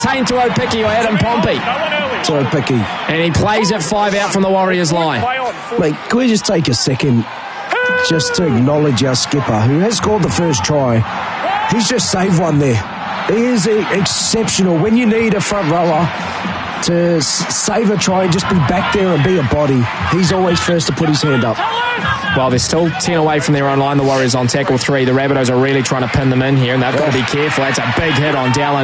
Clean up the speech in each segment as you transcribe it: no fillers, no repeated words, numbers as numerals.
Tane to Opiki or Adam Pompey. To Opiki. And he plays it 5 out from the Warriors line. Mate, can we just take a second just to acknowledge our skipper, who has scored the first try? He's just saved one there. He is exceptional. When you need a front rower to save a try and just be back there and be a body, he's always first to put his hand up. Well, they're still 10 away from their own line, the Warriors on tackle 3. The Rabbitohs are really trying to pin them in here, and they've got to be careful. That's a big hit on Dallin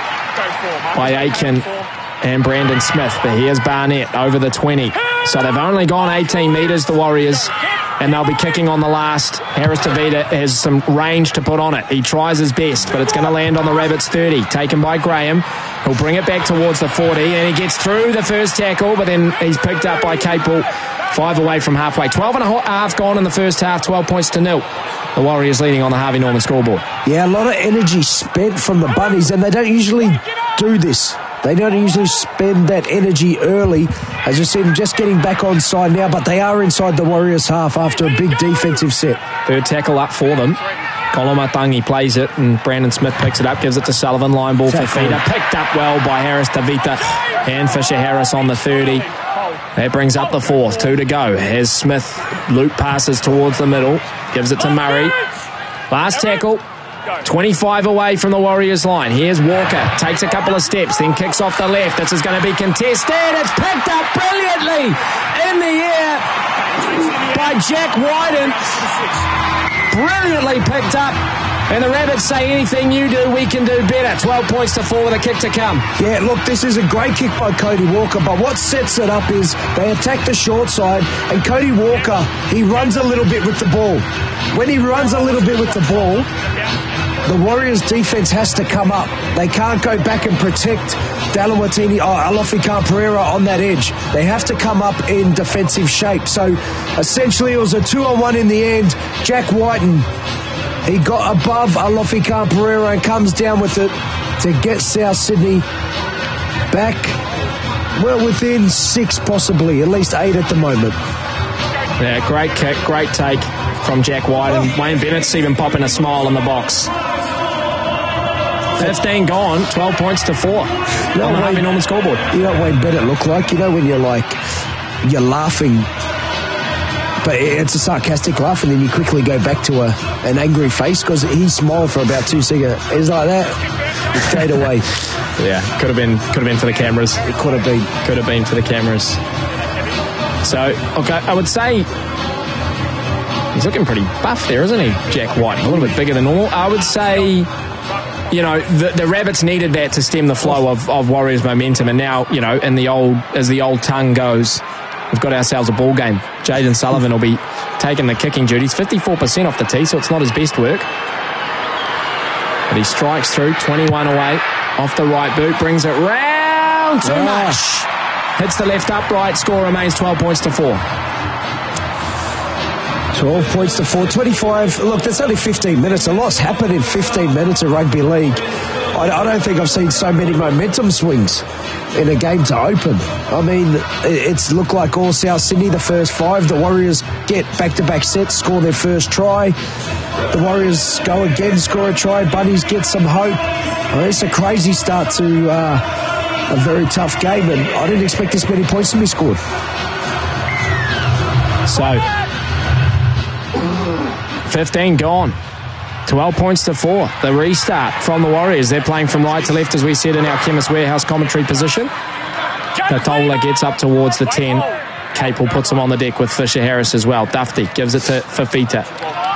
by Aiken and Brandon Smith. But here's Barnett over the 20. So they've only gone 18 metres, the Warriors, and they'll be kicking on the last. Harris Tavita has some range to put on it. He tries his best, but it's going to land on the Rabbits 30, taken by Graham. He'll bring it back towards the 40, and he gets through the first tackle, but then he's picked up by Capel. 5 away from halfway. 12 and a half gone in the first half, 12 points to 0. The Warriors leading on the Harvey Norman scoreboard. Yeah, a lot of energy spent from the Bunnies, and they don't usually do this. They don't usually spend that energy early. As you see them just getting back on side now, but they are inside the Warriors half after a big defensive set. Third tackle up for them. Kolomatangi plays it, and Brandon Smith picks it up, gives it to Sullivan. Line ball for Feeder. Picked up well by Harris Tavita and Fisher Harris on the 30. That brings up the 4th. 2 to go. As Smith loop passes towards the middle. Gives it to Murray. Last tackle. 25 away from the Warriors line. Here's Walker. Takes a couple of steps, then kicks off the left. This is going to be contested. It's picked up brilliantly in the air by Jack Wyden. Brilliantly picked up. And the Rabbits say, anything you do, we can do better. 12 points to 4 with a kick to come. Yeah, look, this is a great kick by Cody Walker, but what sets it up is they attack the short side, and Cody Walker, he runs a little bit with the ball. When he runs a little bit with the ball, the Warriors' defence has to come up. They can't go back and protect Dalawatini or Alofikan Pereira on that edge. They have to come up in defensive shape. So, essentially, it was a 2-on-1 in the end. Jack Whiten, he got above Alofikan Pereira and comes down with it to get South Sydney back, well, within 6 possibly, at least 8 at the moment. Yeah, great kick, great take from Jack White, and Wayne Bennett's even popping a smile in the box. 15 gone, 12 points to 4 on the Harvey Norman scoreboard. You know what Wayne Bennett look like? You know when you're laughing, but it's a sarcastic laugh, and then you quickly go back to an angry face, because he smiled for about 2 seconds. He's like that straight away. Yeah, could have been for the cameras. It could have been for the cameras. So, okay, I would say he's looking pretty buff there, isn't he, Jack White? A little bit bigger than normal. I would say, you know, the Rabbits needed that to stem the flow of Warriors' momentum, and now, you know, as the old tongue goes, we've got ourselves a ball game. Jaden Sullivan will be taking the kicking duties. 54% off the tee, so it's not his best work. But he strikes through, 21 away, off the right boot, brings it round too much. Hits the left upright, score remains 12 points to 4. 12 points to 4, 25. Look, that's only 15 minutes. A lot's happened in 15 minutes of rugby league. I don't think I've seen so many momentum swings in a game to open. I mean, it's looked like all South Sydney, the first 5. The Warriors get back-to-back sets, score their first try. The Warriors go again, score a try. Bunnies get some hope. I mean, it's a crazy start to a very tough game, and I didn't expect this many points to be scored. So, 15 gone. 12 points to 4. The restart from the Warriors. They're playing from right to left, as we said, in our Chemist Warehouse commentary position. Natola gets up towards the 10. Capel puts him on the deck with Fisher Harris as well. Dufty gives it to Fafita.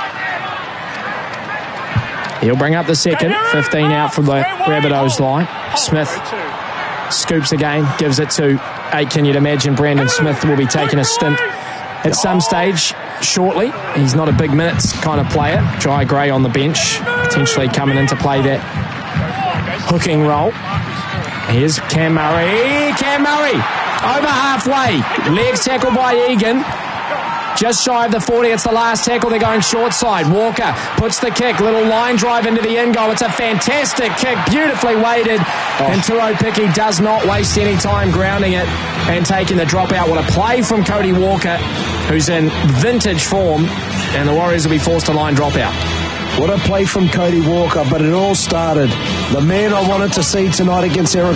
He'll bring up the second. 15 out from the Rabbitohs line. Smith scoops again, gives it to Aitken. You'd imagine Brandon Smith will be taking a stint at some stage shortly. He's not a big minutes kind of player. Jai Gray on the bench, potentially coming in to play that hooking role. Here's Cam Murray. Cam Murray over halfway. Legs tackled by Egan. Just shy of the 40. It's the last tackle. They're going short side. Walker puts the kick. Little line drive into the end goal. It's a fantastic kick. Beautifully weighted. And Turo Picky does not waste any time grounding it and taking the drop out. What a play from Cody Walker, who's in vintage form. And the Warriors will be forced to line drop out. What a play from Cody Walker, but it all started. The man I wanted to see tonight against Eric